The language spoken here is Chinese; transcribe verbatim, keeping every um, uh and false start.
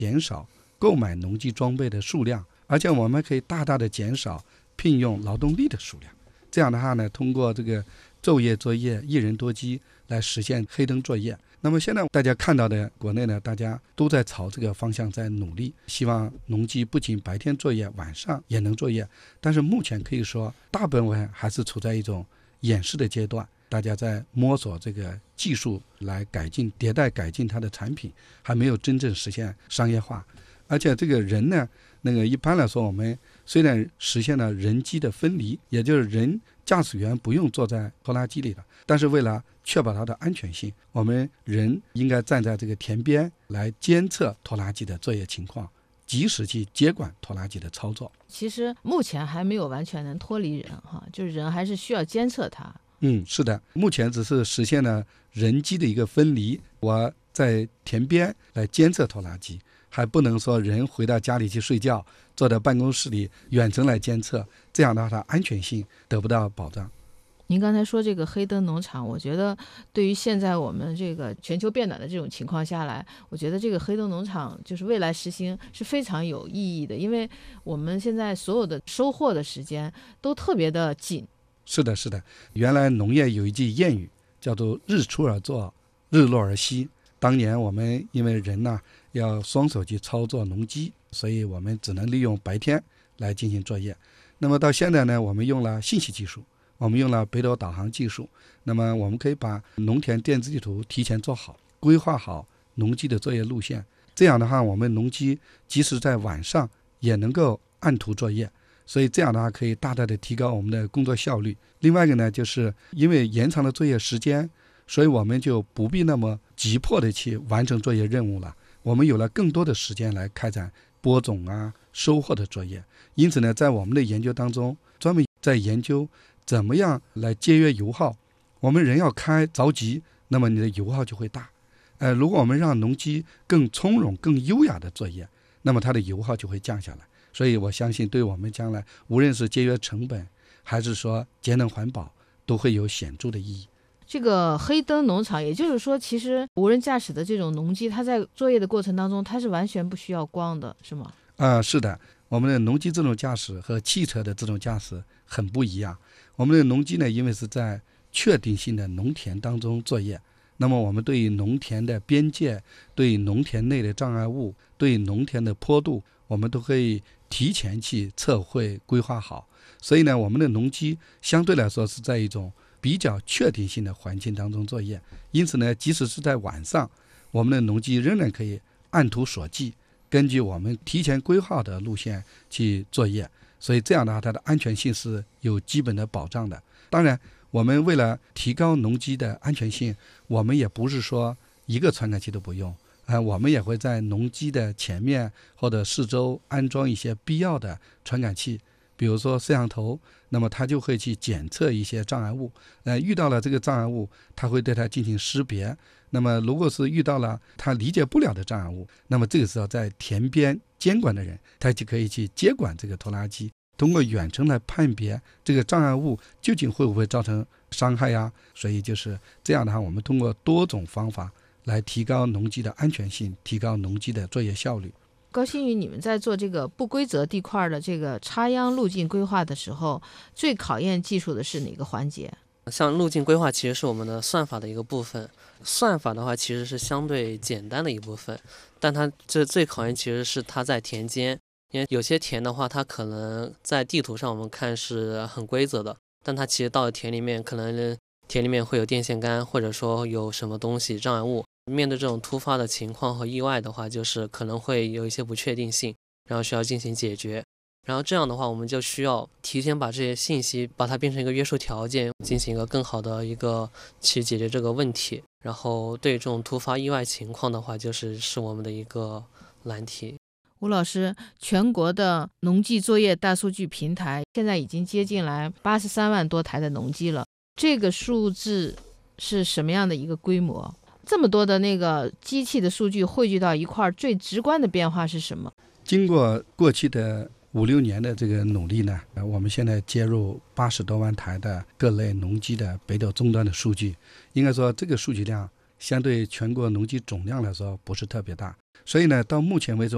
减少购买农机装备的数量，而且我们可以大大的减少聘用劳动力的数量。这样的话呢，通过这个昼夜作业、一人多机来实现黑灯作业。那么现在大家看到的国内呢，大家都在朝这个方向在努力，希望农机不仅白天作业，晚上也能作业。但是目前可以说大部分还是处在一种演示的阶段，大家在摸索这个技术来改进迭代改进它的产品，还没有真正实现商业化。而且这个人呢，那个一般来说我们虽然实现了人机的分离，也就是人驾驶员不用坐在拖拉机里了，但是为了确保它的安全性，我们人应该站在这个田边来监测拖拉机的作业情况，及时去接管拖拉机的操作。 其实目前还没有完全能脱离人哈，就是人还是需要监测它。 嗯，是的，目前只是实现了人机的一个分离，我在田边来监测拖拉机，还不能说人回到家里去睡觉，坐在办公室里远程来监测，这样的话它安全性得不到保障。 您刚才说这个黑灯农场，我觉得对于现在我们这个全球变暖的这种情况下来，我觉得这个黑灯农场就是未来实行是非常有意义的，因为我们现在所有的收获的时间都特别的紧。 是的，是的，原来农业有一句谚语叫做日出而作，日落而息。当年我们因为人呢要双手去操作农机，所以我们只能利用白天来进行作业。那么到现在呢，我们用了信息技术，我们用了北斗导航技术，那么我们可以把农田电子地图提前做好，规划好农机的作业路线。这样的话，我们农机即使在晚上也能够按图作业，所以这样的话可以大大的提高我们的工作效率。另外一个呢，就是因为延长了作业时间，所以我们就不必那么急迫的去完成作业任务了，我们有了更多的时间来开展播种啊、收获的作业。因此呢，在我们的研究当中，专门在研究怎么样来节约油耗。我们人要开着急，那么你的油耗就会大。呃，如果我们让农机更从容、更优雅的作业，那么它的油耗就会降下来。所以我相信对我们将来无论是节约成本还是说节能环保都会有显著的意义。 这个黑灯农场，也就是说其实无人驾驶的这种农机，它在作业的过程当中它是完全不需要光的，是吗？ 啊、呃，是的，我们的农机自动驾驶和汽车的自动驾驶很不一样。我们的农机呢，因为是在确定性的农田当中作业，那么我们对于农田的边界、对于农田内的障碍物、对于农田的坡度，我们都可以提前去测绘规划好。所以呢，我们的农机相对来说是在一种比较确定性的环境当中作业，因此呢，即使是在晚上，我们的农机仍然可以按图索骥，根据我们提前规划的路线去作业。所以这样的话，它的安全性是有基本的保障的。当然，我们为了提高农机的安全性，我们也不是说一个传感器都不用，呃，我们也会在农机的前面或者四周安装一些必要的传感器，比如说摄像头，那么它就会去检测一些障碍物，呃，遇到了这个障碍物，它会对它进行识别。那么如果是遇到了它理解不了的障碍物，那么这个时候在田边监管的人，他就可以去接管这个拖拉机，通过远程来判别这个障碍物究竟会不会造成伤害呀。所以就是这样的话，我们通过多种方法来提高农机的安全性，提高农机的作业效率。 高新宇，你们在做这个不规则地块的这个插秧路径规划的时候，最考验技术的是哪个环节？ 像路径规划其实是我们的算法的一个部分，算法的话其实是相对简单的一部分，但它这最考验其实是它在田间，因为有些田的话它可能在地图上我们看是很规则的，但它其实到了田里面，可能田里面会有电线杆，或者说有什么东西障碍物，面对这种突发的情况和意外的话，就是可能会有一些不确定性，然后需要进行解决。然后这样的话，我们就需要提前把这些信息把它变成一个约束条件，进行一个更好的一个去解决这个问题。然后对这种突发意外情况的话，就是是我们的一个难题。 吴老师，全国的农技作业大数据平台现在已经接近来八十三万多台的农机了，这个数字是什么样的一个规模？这么多的那个机器的数据汇聚到一块，最直观的变化是什么？ 经过过去的五六年的这个努力呢，我们现在接入八十多万台的各类农机的北斗终端的数据，应该说这个数据量相对全国农机总量来说不是特别大，所以呢，到目前为止